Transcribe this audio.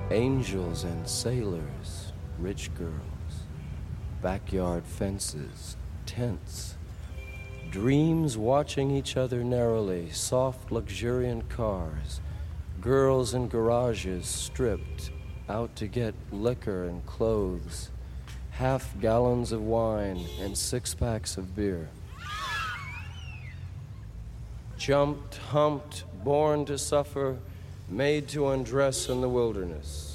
Angels and sailors, rich girls, backyard fences, tents, dreams watching each other narrowly, soft, luxuriant cars, girls in garages stripped, out to get liquor and clothes, half gallons of wine and 6-packs of beer. Jumped, humped, born to suffer, made to undress in the wilderness.